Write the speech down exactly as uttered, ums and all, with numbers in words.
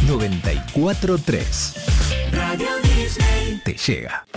noventa y cuatro punto tres. Radio Disney te llega.